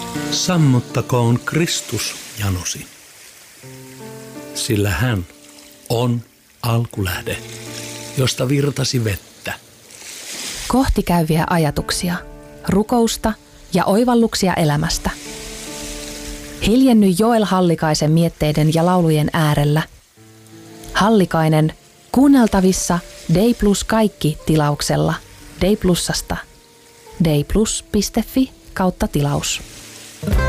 Sammuttakoon Kristus janosi, sillä hän on alkulähde, josta virtasi vettä. Kohti käyviä ajatuksia, rukousta ja oivalluksia elämästä. Hiljenny Joel Hallikaisen mietteiden ja laulujen äärellä. Hallikainen kuunneltavissa Day Plus kaikki -tilauksella Day Plusasta. dayplus.fi/tilaus.